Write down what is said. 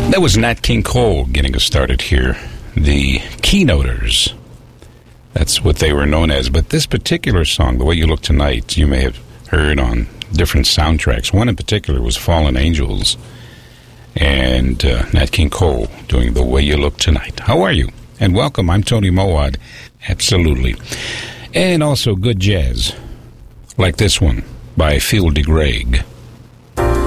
That was Nat King Cole getting us started here. The Keynoters. That's what they were known as. But this particular song, The Way You Look Tonight, you may have heard on different soundtracks. One in particular was Fallen Angels. And Nat King Cole doing The Way You Look Tonight. How are you? And welcome. I'm Tony Mowad. Absolutely. And also good jazz, like this one by Phil DeGreg.